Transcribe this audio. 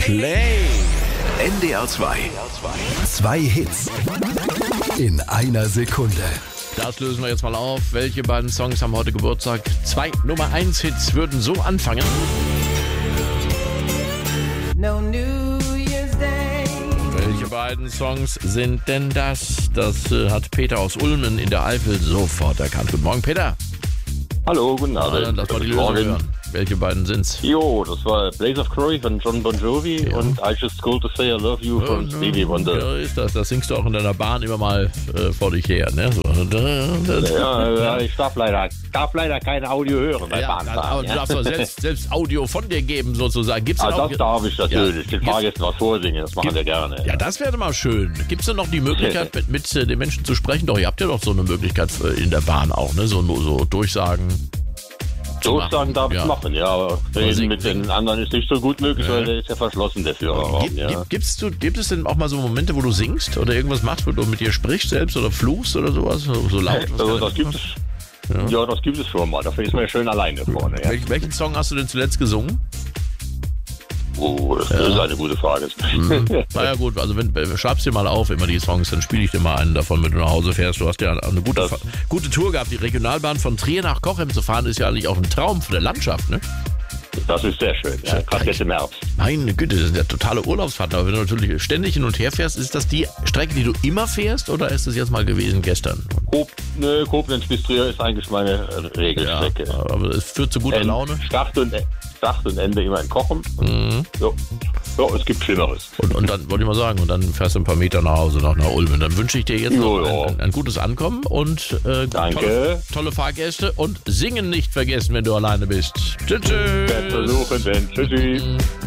Play. NDR 2. Zwei Hits in einer Sekunde. Das lösen wir jetzt mal auf. Welche beiden Songs haben heute Geburtstag? 2 Nummer 1 Hits würden so anfangen. No New Year's Day. Welche beiden Songs sind denn das? Das hat Peter aus Ulmen in der Eifel sofort erkannt. Guten Morgen, Peter. Hallo, guten Abend. Lass mal die Lösung hören. Welche beiden sind's? Jo, das war Blaze of Glory von John Bon Jovi und I Just Called to Say I Love You von Stevie Wonder. Ja, ist das. Das singst du auch in deiner Bahn immer mal vor dich her, ne? So. Ja, ich darf leider kein Audio hören bei Bahnfahren. Aber du darfst doch selbst Audio von dir geben, sozusagen. Gibt's denn auch, das darf ich natürlich. Den Fahrgästen was vorsingen, das machen wir gerne. Ja, das wäre mal schön. Gibt es denn noch die Möglichkeit, mit den Menschen zu sprechen? Doch, ihr habt ja doch so eine Möglichkeit in der Bahn auch, ne? So Durchsagen. Durchsagen darf ich machen, ja, aber reden mit den anderen ist nicht so gut möglich, weil der ist ja verschlossen, der Führerraum. Gibt es denn auch mal so Momente, wo du singst oder irgendwas machst, wo du mit dir sprichst selbst oder fluchst oder sowas, so laut? Das gibt es. Ja, das gibt es schon mal. Dafür ist man ja schön alleine vorne. Ja. Welchen Song hast du denn zuletzt gesungen? Oh, das ist eine gute Frage. Na ja gut, also schreibst dir mal auf, immer die Songs, dann spiele ich dir mal einen davon, wenn du nach Hause fährst. Du hast ja eine gute Tour gehabt. Die Regionalbahn von Trier nach Cochem zu fahren, ist ja eigentlich auch ein Traum für der Landschaft, ne? Das ist sehr schön, ja, gerade jetzt im Herbst. Meine Güte, das sind ja totale Urlaubsfahrten. Aber wenn du natürlich ständig hin und her fährst, ist das die Strecke, die du immer fährst oder ist das jetzt mal gewesen gestern? Koblenz bis Trier ist eigentlich meine Regelstrecke. Ja, aber es führt zu guter Laune. Start und Ende immer in Cochem. Ja, es gibt Schlimmeres. Und dann wollte ich mal sagen, und dann fährst du ein paar Meter nach Hause, nach Ulmen. Dann wünsche ich dir jetzt noch ein gutes Ankommen und danke. Tolle Fahrgäste und singen nicht vergessen, wenn du alleine bist. Tschüss. Versuchen, denn. Tschüssi.